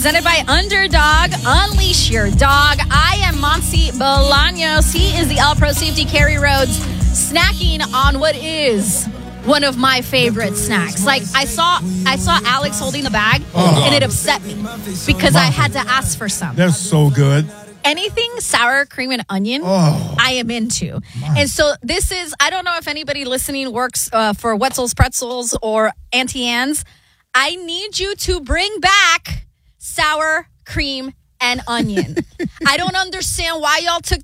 presented by Underdog. Unleash your dog. I am Monty Bolaños. He is the All-Pro Safety Kerry Rhodes, snacking on what is one of my favorite snacks. Like, I saw Alex holding the bag, and it upset me because I had to ask for some. They're so good. Anything sour cream and onion, I am into. And so this is, I don't know if anybody listening works for Wetzel's Pretzels or Auntie Anne's. I need you to bring back sour cream and onion. I don't understand why y'all took